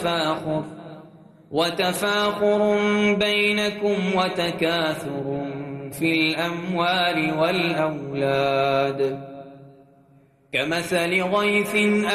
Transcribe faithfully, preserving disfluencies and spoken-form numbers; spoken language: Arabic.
وتفاخر وتفاخر بينكم وتكاثر في الأموال والأولاد كمثل غيث